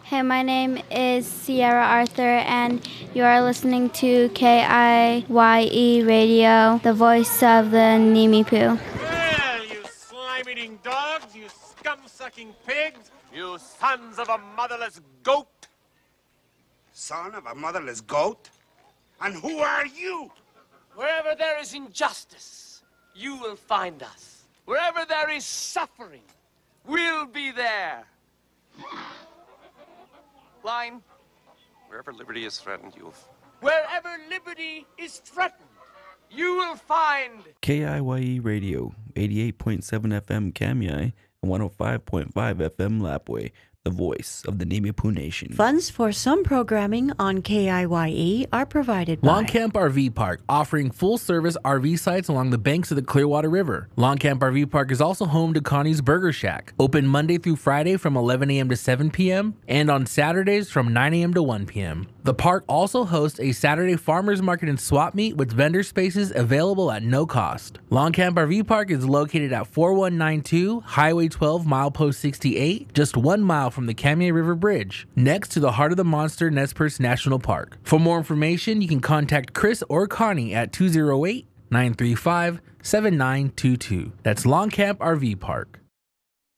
Hey, my name is Sierra Arthur, and you are listening to KIYE Radio, the voice of the Nimipu. Well, you slime-eating dogs, you scum-sucking pigs, you sons of a motherless goat. Son of a motherless goat? And who are you? Wherever there is injustice, you will find us. Wherever there is suffering, we'll be there. Line. Wherever liberty is threatened, Wherever liberty is threatened, you will find KIYE Radio, 88.7 FM Kamai and 105.5 FM Lapwai, the voice of the Nimipu Nation. Funds for some programming on KIYE are provided by Longcamp RV Park, offering full-service RV sites along the banks of the Clearwater River. Longcamp RV Park is also home to Connie's Burger Shack, open Monday through Friday from 11 a.m. to 7 p.m. and on Saturdays from 9 a.m. to 1 p.m. The park also hosts a Saturday farmers market and swap meet with vendor spaces available at no cost. Longcamp RV Park is located at 4192 Highway 12, milepost 68, just 1 mile from the Kamai River Bridge, next to the Heart of the Monster Nez Perce National Park. For more information, you can contact Chris or Connie at 208-935-7922. That's Longcamp RV Park.